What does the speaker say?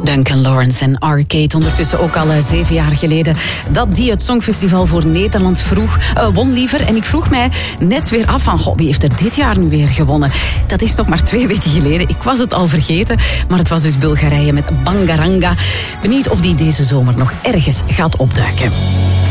Duncan Lawrence en Arcade. Ondertussen ook al 7 jaar geleden dat die het Songfestival voor Nederland won liever. En ik vroeg mij net weer af van, wie heeft er dit jaar nu weer gewonnen? Dat is toch maar 2 weken geleden. Ik was het al vergeten, maar het was dus Bulgarije met Bangaranga. Benieuwd of die deze zomer nog ergens gaat opduiken.